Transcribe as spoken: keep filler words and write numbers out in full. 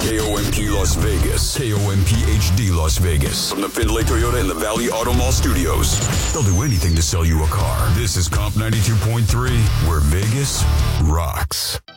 K O M P Las Vegas. K O M P H D Las Vegas. From the Findlay Toyota and the Valley Auto Mall studios. They'll do anything to sell you a car. This is Comp ninety-two point three, where Vegas rocks.